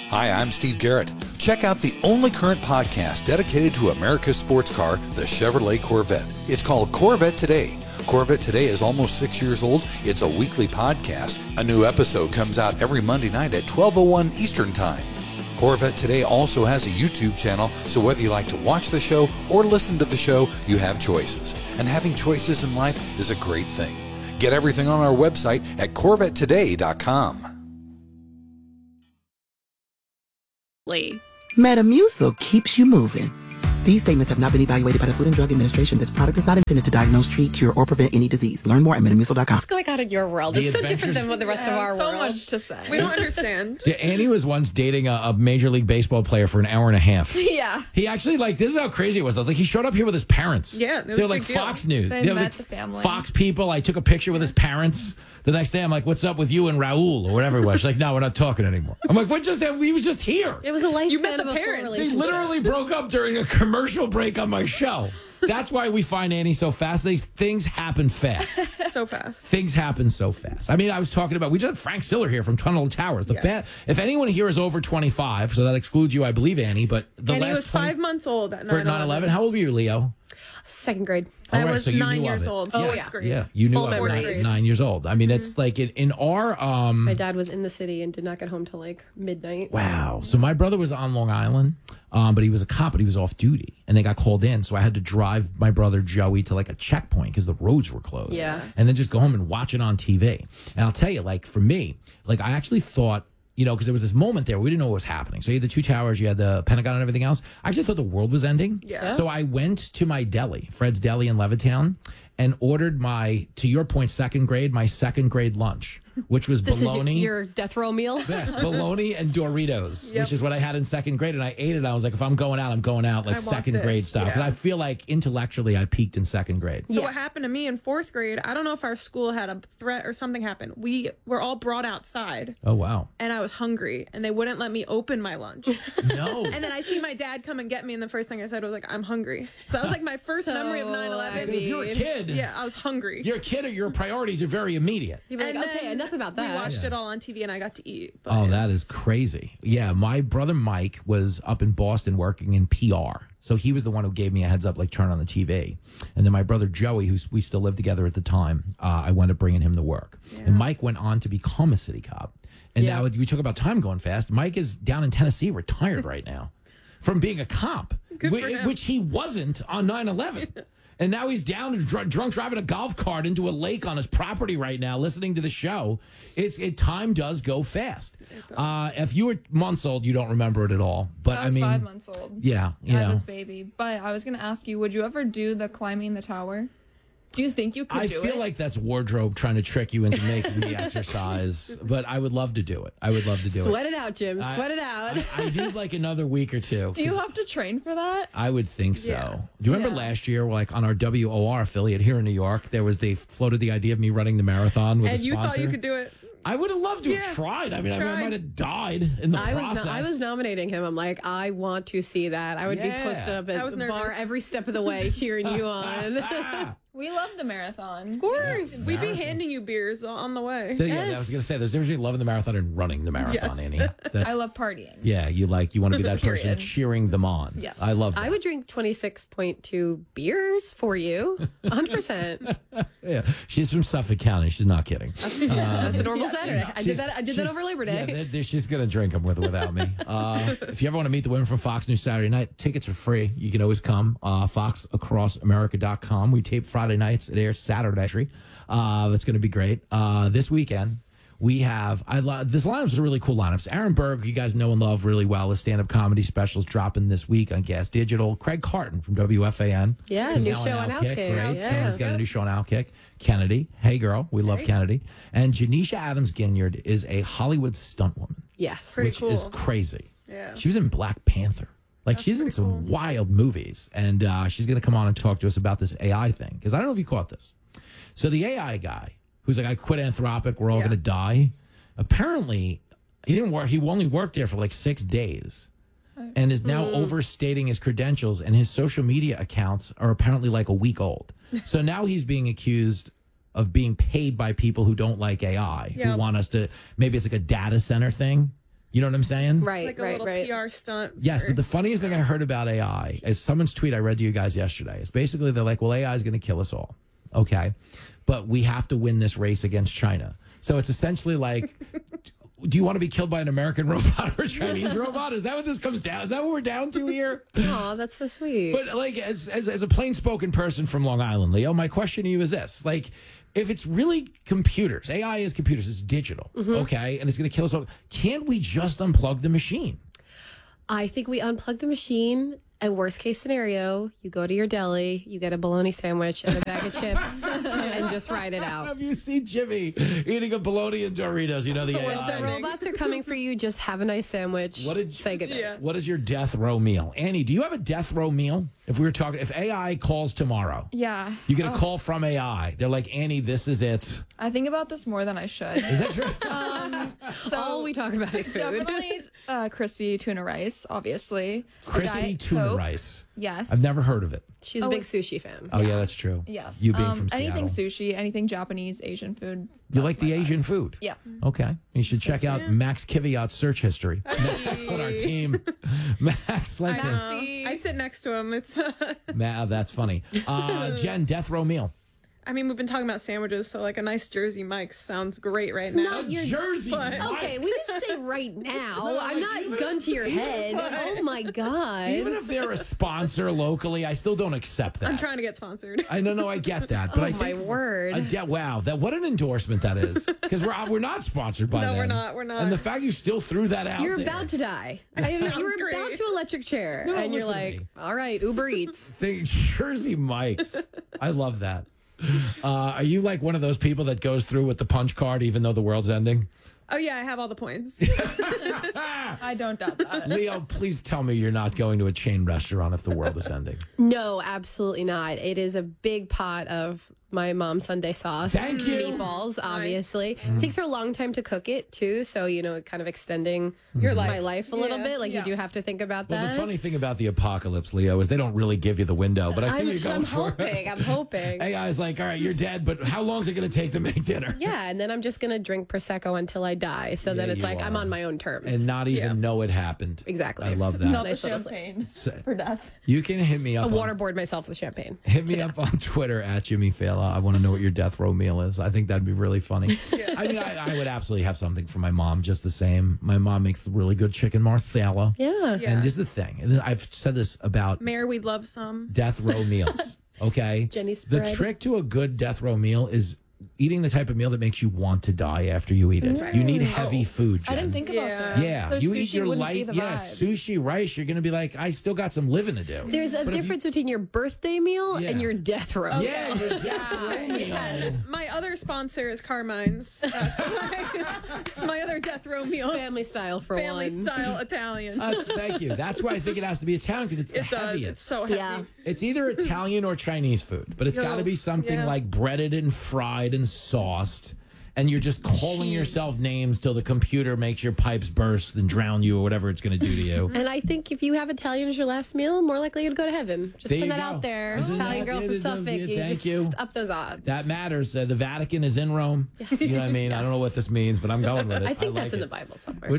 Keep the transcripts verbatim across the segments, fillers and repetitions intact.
Hi, I'm Steve Garrett. Check out the only current podcast dedicated to America's sports car, the Chevrolet Corvette. It's called Corvette Today. Corvette Today is almost six years old. It's a weekly podcast. A new episode comes out every Monday night at twelve oh one Eastern Time. Corvette Today also has a YouTube channel, so whether you like to watch the show or listen to the show, you have choices. And having choices in life is a great thing. Get everything on our website at corvette today dot com. Metamucil keeps you moving. These statements have not been evaluated by the Food and Drug Administration. This product is not intended to diagnose, treat, cure, or prevent any disease. Learn more at metamucil dot com. What's going on in your world? The It's so adventures- different than what the rest Yeah, of our so world. much to say. We don't understand. Annie was once dating a, a Major League Baseball player for an hour and a half. Yeah. He actually, like, this is how crazy it was. Like, he showed up here with his parents. Yeah, it was They're a like big deal. Fox News. They They're met like the family. Fox people. I took a picture with his parents. The next day, I'm like, what's up with you and Raul or whatever it was? She's like, no, we're not talking anymore. I'm like, what just, we was just here. It was a lifespan You met the of a full parents. They relationship. literally broke up during a commercial break on my show. That's why we find Annie so fast. These things happen fast. So fast. Things happen so fast. I mean, I was talking about, we just had Frank Siller here from Tunnel Towers. The Yes. fa- if anyone here is over twenty-five, so that excludes you, I believe, Annie, but the And last he was twenty five months old at for nine nine eleven. How old were you, Leo? Second grade. All I right, was so you nine knew of years it. old. Oh, fourth yeah. grade. Yeah, you knew Full of it memories. nine, nine years old. I mean, it's like in, in our um. My dad was in the city and did not get home till like midnight. Wow. So my brother was on Long Island, um, but he was a cop, but he was off duty, and they got called in. So I had to drive my brother Joey to like a checkpoint because the roads were closed. Yeah. And then just go home and watch it on T V. And I'll tell you, like for me, like I actually thought. You know, because there was this moment there, we didn't know what was happening. So you had the two towers, you had the Pentagon and everything else. I actually thought the world was ending. Yeah. So I went to my deli, Fred's Deli in Levittown, and ordered my, to your point, second grade, my second grade lunch, which was This bologna. is your, your death row meal? Yes, bologna and Doritos, Yep. which is what I had in second grade. And I ate it. I was like, if I'm going out, I'm going out like I want second this, grade style. Because yeah. I feel like intellectually I peaked in second grade. So Yeah. what happened to me in fourth grade, I don't know if our school had a threat or something happened. We were all brought outside Oh, wow. and I was hungry and they wouldn't let me open my lunch. No. And then I see my dad come and get me and the first thing I said was like, I'm hungry. So that was like my first So, memory of nine I eleven. if you're a mean- kid, Yeah, I was hungry. you're a kid or your priorities are very immediate. You'd be like, And okay, then enough about that. We watched Yeah. it all on T V and I got to eat. But Oh, it that was- is crazy. Yeah, my brother Mike was up in Boston working in P R. So he was the one who gave me a heads up, like turn on the T V. And then my brother Joey, who's we still lived together at the time, uh, I wound up bringing him to work. And Mike went on to become a city cop. And Yeah. now we talk about time going fast. Mike is down in Tennessee, retired right now from being a cop, Good whi- for him. which he wasn't on nine eleven. And now he's down and dr- drunk driving a golf cart into a lake on his property right now, listening to the show. It's it time does go fast. Uh, if you were months old, you don't remember it at all. But I I, was mean, five months old. yeah, you I had know, this baby. But I was going to ask you, would you ever do the climbing the tower? Do you think you could I do feel it? like that's wardrobe trying to trick you into making the exercise. But I would love to do it. I would love to do Sweat it. it out, Jim. I- Sweat it out. I, I need like another week or two. Do you 'cause have to train for that? I would think so. Yeah. Do you remember Yeah. last year, like on our W O R affiliate here in New York, there was they floated the idea of me running the marathon with And a you sponsor. thought you could do it. I would have loved to have Yeah. tried. I mean, I, mean, I Tried. might have died in the I was process. no, I was nominating him. I'm like, I want to see that. I would Yeah. be posted up I at was the bar nervous. every step of the way, cheering you on. Ah. We love the marathon. Of course. We'd be Marathon. handing you beers on the way. Yeah, Yes. I was going to say, there's a difference between loving the marathon and running the marathon, Yes. Annie. That's, I love partying. Yeah, you like you want to be that person Period. cheering them on. Yes. I love that. I would drink twenty-six point two beers for you. one hundred percent. Yeah, she's from Suffolk County. She's not kidding. That's a normal Saturday. I did She's- that I did that she's- over Labor Yeah, Day. they're- they're- she's going to drink them with or without me. Uh, if you ever want to meet the women from Fox News Saturday night, tickets are free. You can always come. Uh, fox across america dot com. We tape Friday nights. It airs Saturday. Uh, that's going to be great. Uh, this weekend, we have, I love, this lineup is really cool lineups. Aaron Berg, you guys know and love really well. His stand-up comedy specials dropping this week on Gas Digital. Craig Carton from W F A N. Yeah, who's new now show on Outkick. Right? Yeah. Kennedy's got a new show on Outkick. Kennedy, hey girl, we love Kennedy. And Janisha Adams Ginyard is a Hollywood stunt woman, Yes. Pretty which cool. is crazy. Yeah. She was in Black Panther. Like, she's in pretty some cool. wild movies. And uh, she's going to come on and talk to us about this A I thing. Because I don't know if you caught this. So the A I guy, who's like, I quit Anthropic, we're all Yeah. going to die. Apparently, he didn't work. He only worked there for like six days. And is now overstating his credentials. And his social media accounts are apparently like a week old. So now he's being accused of being paid by people who don't like A I, Yeah. who want us to, maybe it's like a data center thing. You know what I'm saying? Right, Like a right, little right. P R stunt. Yes, for- but the funniest thing I heard about A I is someone's tweet I read to you guys yesterday. It's basically they're like, well, A I is going to kill us all. Okay. But we have to win this race against China. So it's essentially like, do you want to be killed by an American robot or a Chinese robot? Is that what this comes down? Is that what we're down to here? Oh, that's so sweet. But like, as, as, as a plain spoken person from Long Island, Leo, my question to you is this. Like, if it's really computers, A I is computers, it's digital, okay, and it's going to kill us all, can't we just unplug the machine? I think we unplug the machine. And worst case scenario, you go to your deli, you get a bologna sandwich and a bag of chips, and just ride it out. Have you seen Jimmy eating a bologna and Doritos? You know the A If the I. robots are coming for you, just have a nice sandwich. What did- say goodnight? Yeah. What is your death row meal? Annie, do you have a death row meal? If we were talking, if A I calls tomorrow, Yeah. you get a Oh, call from A I. They're like, Annie, this is it. I think about this more than I should. Is that true? Um, so All we talk about is food. definitely uh, crispy tuna rice, obviously. Crispy Diet tuna Coke. rice. Yes. I've never heard of it. She's a Oh, big it's- sushi fan. Oh, yeah, that's true. Yes. You being um, from Seattle. anything sushi, anything Japanese, Asian food. You that's like the my vibe. Asian food? Yeah. Okay. You should check out Max Kiviat's search history. Max on our team. Max, let's I, in. know. Maxie. I sit next to him. It's. Uh, Ma- that's funny. Uh, Jen, death row meal. I mean, we've been talking about sandwiches, so like a nice Jersey Mike's sounds great right now. Not your Jersey. but- Mike's. Okay, we didn't say right now. No, I'm like, even not gun if- to your even head. if- Oh my god. Even if they're a sponsor locally, I still don't accept that. I'm trying to get sponsored. I know, no, I get that, but Oh I my think word. a de- wow, that what an endorsement that is. Because we're we're not sponsored by No, them. we're not, we're not. And the fact you still threw that out. You're there. about to die. I mean, sounds you were great. about to electric chair, No, and you're listen to like, me. all right, Uber Eats. The Jersey Mike's. I love that. Uh, are you like one of those people that goes through with the punch card even though the world's ending? Oh yeah, I have all the points. I don't doubt that. Leo, please tell me you're not going to a chain restaurant if the world is ending. No, absolutely not. It is a big pot of my mom's Sunday sauce. Thank you. Meatballs, obviously. It takes her a long time to cook it, too. So, you know, kind of extending Your my life. life a little Yeah. bit. Like, Yeah. you do have to think about Well, that. the funny thing about the apocalypse, Leo, is they don't really give you the window. But I see I'm, what you're going I'm for. hoping. I'm hoping. A I is like, all right, you're dead, but how long is it going to take to make dinner? Yeah, and then I'm just going to drink Prosecco until I die. So Yeah, then it's you like I'm are. on my own terms. And not even Yeah. know it happened. Exactly. I love that. Not the Nice little sleep. champagne So- for death. You can hit me I up. on- waterboard myself with champagne. Hit me up on Twitter at Jimmy Fela. I want to know what your death row meal is. I think that'd be really funny. I mean, I, I would absolutely have something for my mom just the same. My mom makes really good chicken marsala. Yeah. Yeah. And this is the thing. And I've said this about Mayor, we'd love some. death row meals. Okay? Jenny's The spread. trick to a good death row meal is eating the type of meal that makes you want to die after you eat it. You need heavy food, Jen. I didn't think Yeah. about that. Yeah, So you sushi eat your wouldn't light, be the yeah, vibe. sushi, rice. You're gonna be like, I still got some living to do. There's a But if you- difference between your birthday meal Yeah. and your death row. Yeah, your death row meal. Yes. My other sponsor is Carmine's. That's my, it's my other death row meal. Family style for Family one. style Italian. Uh, thank you. That's why I think it has to be Italian because it's the it does. heaviest. It's so heavy. Yeah. It's either Italian or Chinese food, but it's No. got to be something Yeah. like breaded and fried and sauced. And you're just calling Jeez. yourself names till the computer makes your pipes burst and drown you or whatever it's going to do to you. And I think if you have Italian as your last meal, more likely you'd go to heaven. Just There put you that go. out there. Isn't Italian that- girl it from is a- Suffolk. yeah, You thank just you. up those odds. That matters. Uh, the Vatican is in Rome. You know what I mean? I don't know what this means, but I'm going with it. I think like that's in it. the Bible somewhere.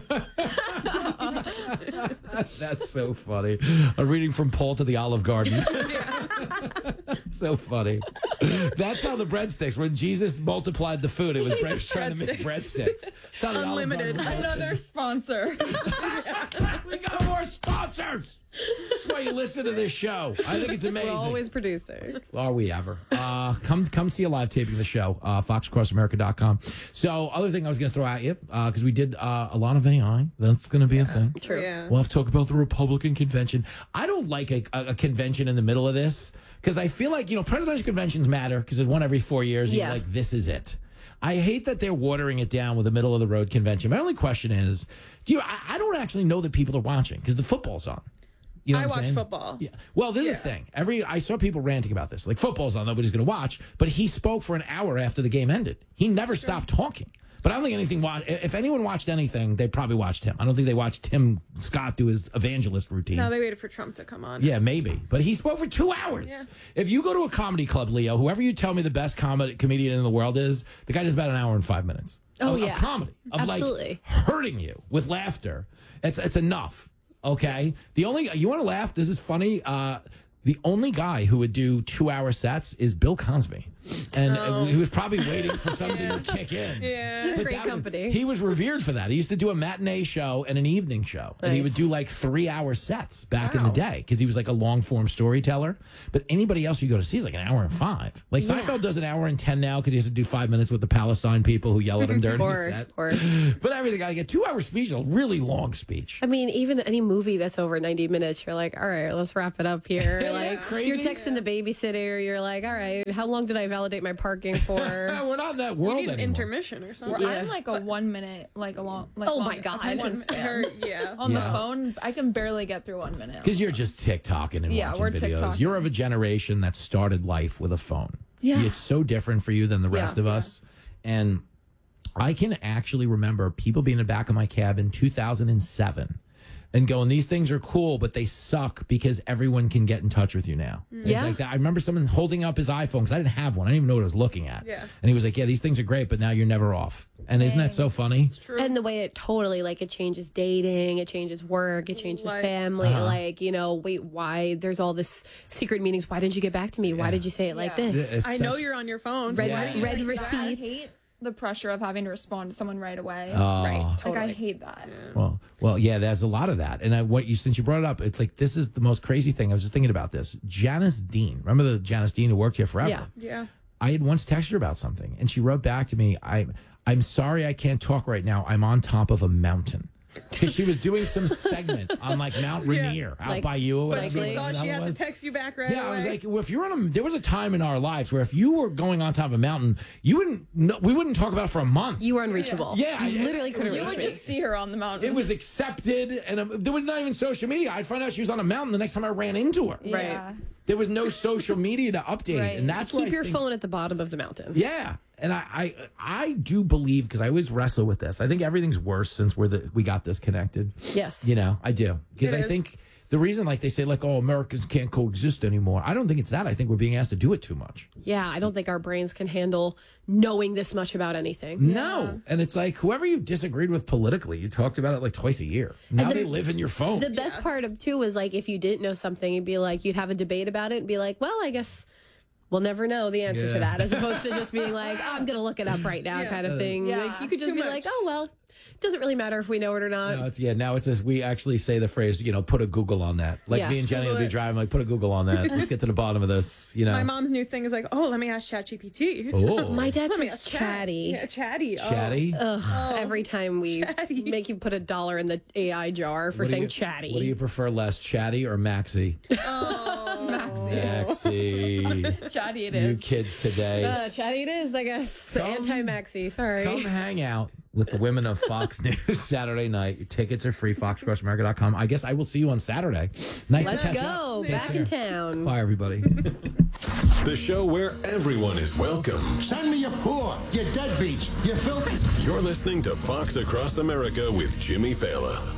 What- That's so funny. A reading from Paul to the Olive Garden. So funny. That's how the breadsticks. When Jesus multiplied the food, it was bread, trying to make breadsticks. That's how the Olive Unlimited. Garden works. Another sponsor. We got more sponsors. That's why you listen to this show. I think it's amazing. We're always producing. Are we ever? Uh, come come see a live taping of the show, uh, fox across america dot com. So, other thing I was going to throw at you, because we did uh, a lot of A I. That's going to be a thing. True. Yeah. We'll have to talk about the Republican convention. I don't like a, a, a convention in the middle of this because I feel like, you know, presidential conventions matter because there's one every four years. And Yeah. You're like, this is it. I hate that they're watering it down with a middle of the road convention. My only question is, do you? I, I don't actually know that people are watching because the football's on. You know I what I'm watch saying? football. Yeah. Well, this is Yeah. the thing. Every I saw people ranting about this. Like football's on, nobody's going to watch. But he spoke for an hour after the game ended. He never stopped talking. But I don't think anything. Wa- if anyone watched anything, they probably watched him. I don't think they watched Tim Scott do his evangelist routine. No, they waited for Trump to come on. Yeah, maybe. But he spoke for two hours. Yeah. If you go to a comedy club, Leo, whoever you tell me the best comedy comedian in the world is, the guy does about an hour and five minutes. Oh, of, yeah. of comedy, of Absolutely. like hurting you with laughter. It's it's enough. Okay. The only you want to laugh. This is funny. Uh, the only guy who would do two-hour sets is Bill Cosby, and Oh. uh, he was probably waiting for something to kick in. Yeah. But Great that was- company. he was revered for that. He used to do a matinee show and an evening show, and he would Nice. do like three-hour sets back in the Wow. day because he was like a long-form storyteller. But anybody else you go to see is like an hour and five. Like Seinfeld does an hour and ten now because he has to do five minutes with the Palestine people who yell at him during Of the course, set. of course. But everything, like a two-hour speech, is a really long speech. I mean, even any movie that's over ninety minutes, you're like, all right, let's wrap it up here. Like, Crazy. you're texting the babysitter. You're like, all right, how long did I validate my parking for? We're not in that You world need an anymore. intermission or something. Where Yeah. I'm like a one minute, like a long, like Oh long my God. attention One- span. her- yeah. On Yeah. the phone, I can barely get through one minute. Because you're just TikToking and Yeah, watching we're videos. TikToking. You're of a generation that started life with a phone. Yeah. It's so different for you than the rest Yeah. of us. And I can actually remember people being in the back of my cab in two thousand seven and going, these things are cool, but they suck because everyone can get in touch with you now. Things Yeah. Like that. I remember someone holding up his iPhone because I didn't have one. I didn't even know what I was looking at. Yeah. And he was like, yeah, these things are great, but now you're never off. And isn't that so funny? True. And the way it totally, like, it changes dating, it changes work, it changes Like- family. Uh-huh. Like, you know, wait, why? There's all this secret meetings. Why didn't you get back to me? Why did you say it like Yeah. this? It's I know such- you're on your phone. Red, Yeah. red I receipts. hate the pressure of having to respond to someone right away. Oh. Right. Like Totally. I hate that. Well, well, yeah, there's a lot of that. And I, what you, since you brought it up, it's like, this is the most crazy thing. I was just thinking about this. Janice Dean, remember the Janice Dean who worked here forever? Yeah. Yeah. I had once texted her about something, and she wrote back to me, I'm, I'm sorry I can't talk right now. I'm on top of a mountain. Because she was doing some segment on like Mount Yeah. Rainier out Like- by you. Or But whatever she Likely. the thought hell she it had to was. text you back right Yeah, away. I was like, well, if you're on a, there was a time in our lives where if you were going on top of a mountain, you wouldn't, no, we wouldn't talk about it for a month. You were unreachable. Yeah, You I- literally couldn't You reach would me. just see her on the mountain. It was accepted, and um, there was not even social media. I'd find out she was on a mountain the next time I ran into her. Right. Yeah. There was no social media to update, Right. and that's what Keep I your think- phone at the bottom of the mountain. Yeah, and I I, I do believe, because I always wrestle with this. I think everything's worse since we're the, we got disconnected. Yes. You know, I do, because It I is. think the reason, like they say, like, oh, Americans can't coexist anymore. I don't think it's that. I think we're being asked to do it too much. Yeah, I don't think our brains can handle knowing this much about anything. No, and it's like whoever you disagreed with politically, you talked about it like twice a year. Now the- they live in your phone. The best part of too was like if you didn't know something, you'd be like you'd have a debate about it and be like, well, I guess we'll never know the answer Yeah. to that, as opposed to just being like, oh, I'm gonna look it up right now, Yeah. kind of thing. Yeah, Like you could it's just too be much. like, oh well, it doesn't really matter if we know it or not. No, it's, yeah, now it's as we actually say the phrase, you know, put a Google on that. Like Yes. me and Jenny will be Google it. driving, like, put a Google on that. Let's get to the bottom of this, you know. My mom's new thing is like, oh, let me ask ChatGPT. Oh, My dad Let me says ask Chat. chatty. Yeah, chatty. Oh. chatty. Ugh, every time we chatty. make you put a dollar in the A I jar for What do saying you- chatty. What do you prefer less, Chatty or Maxi? Maxi. Chatty it You is. kids today. uh, chatty it is, I guess. Come- Anti Maxi, sorry. Come hang out with the women of Fox News Saturday night. Your tickets are free, fox across america dot com. I guess I will see you on Saturday. Nice to Let's catch go. up. Take Back care. in town. Bye, everybody. The show where everyone is welcome. Send me your poor, your deadbeats, your filthy. You're listening to Fox Across America with Jimmy Fallon.